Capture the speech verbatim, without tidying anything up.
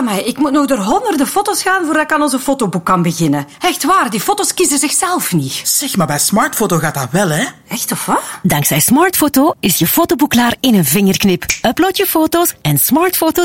Amai, ik moet nog door honderden foto's gaan voordat ik aan onze fotoboek kan beginnen. Echt waar, die foto's kiezen zichzelf niet. Zeg, maar bij Smartfoto gaat dat wel, hè? Echt of wat? Dankzij Smartfoto is je fotoboek klaar in een vingerknip. Upload je foto's en Smartfoto